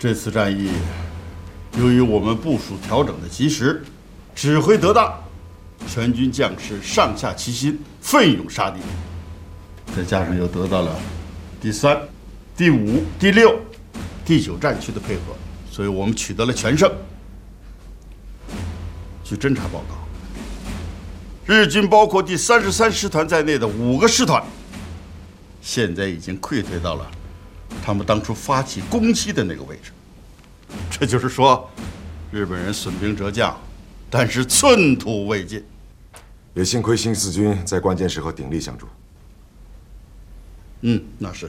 这次战役，由于我们部署调整的及时，指挥得当，全军将士上下齐心，奋勇杀敌，再加上又得到了第3、第5、第6、第9战区的配合，所以我们取得了全胜。据侦察报告，日军包括第33师团在内的5个师团，现在已经溃退到了他们当初发起攻击的那个位置。这就是说，日本人损兵折将，但是寸土未进。 也幸亏新四军在关键时刻鼎力相助。 那是。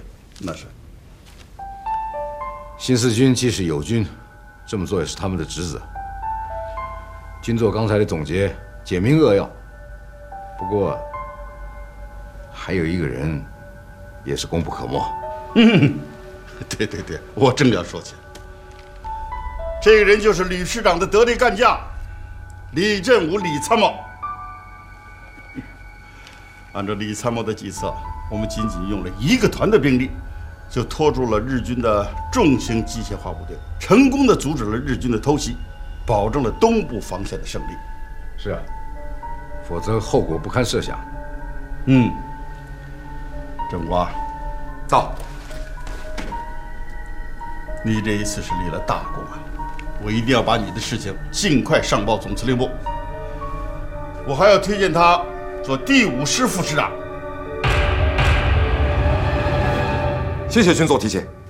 新四军既是友军，这么做也是他们的职责。军座刚才的总结简明扼要，不过还有一个人也是功不可没。 对，我正要说起来，这个人就是吕师长的得力干将李振武李参谋。按照李参谋的计策，我们仅仅用了1个团的兵力，就拖住了日军的重型机械化部队，成功的阻止了日军的偷袭，保证了东部防线的胜利。 是啊，否则后果不堪设想。 郑瓜， 到。 你这一次是立了大功啊！我一定要把你的事情尽快上报总司令部。我还要推荐他做第5师副师长。 谢谢军座提携。